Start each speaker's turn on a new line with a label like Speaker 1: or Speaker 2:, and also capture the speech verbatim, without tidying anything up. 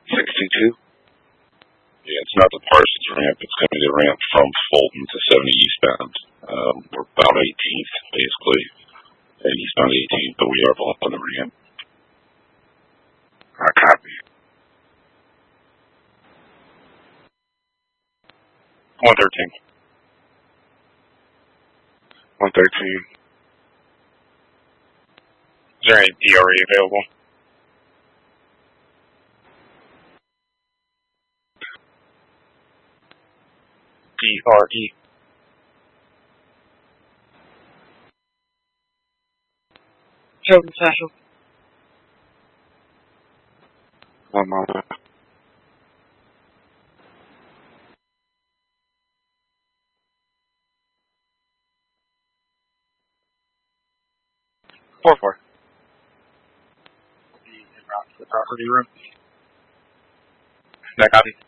Speaker 1: sixty-two?
Speaker 2: Yeah, it's not the Parsons ramp. It's going to be the ramp from Fulton to seventy eastbound. Um, we're about eighteenth, basically. At eastbound eighteenth, but we are on the ramp.
Speaker 1: I copy.
Speaker 3: one thirteen.
Speaker 1: one thirteen.
Speaker 3: Is there any D R E available? D R E.
Speaker 4: Chosen special.
Speaker 1: One moment.
Speaker 3: four four. The property room. That copy.